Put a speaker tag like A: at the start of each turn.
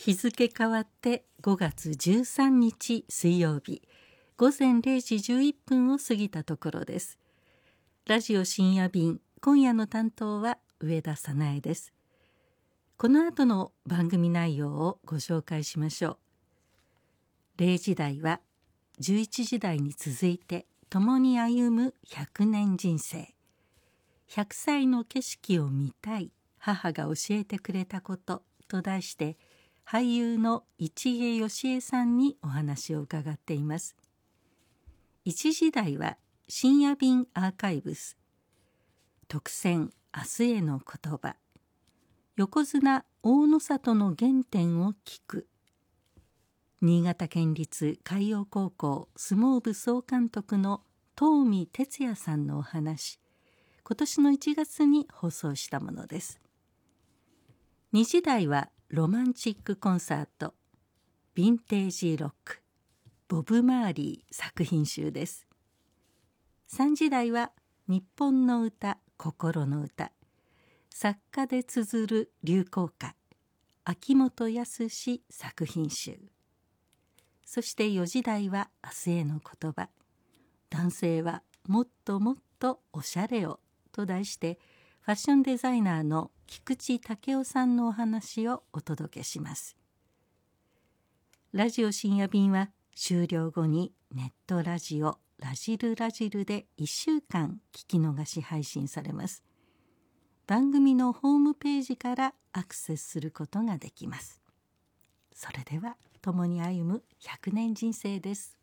A: 日付変わって5月13日水曜日、午前0時11分を過ぎたところです。ラジオ深夜便、今夜の担当は上田早苗です。この後の番組内容をご紹介しましょう。0時台は11時台に続いて共に歩む100年人生。100歳の景色を見たい母が教えてくれたことと題して、俳優の市毛良枝さんにお話を伺っています。1時台は深夜便アーカイブス、特選明日への言葉、横綱大野里の原点を聞く、新潟県立海洋高校相撲部総監督の東海哲也さんのお話、今年の1月に放送したものです。2時台はロマンチックコンサート、ヴィンテージロック、ボブ・マーリー作品集です。3時台は日本の歌、心の歌、作家で綴る流行歌、秋元康作品集。そして4時台は明日への言葉、男性はもっともっとおしゃれをと題して、ファッションデザイナーの菊池武雄さんのお話をお届けします。ラジオ深夜便は終了後にネットラジオラジルラジルで1週間聞き逃し配信されます。番組のホームページからアクセスすることができます。それでは共に歩む100年人生です。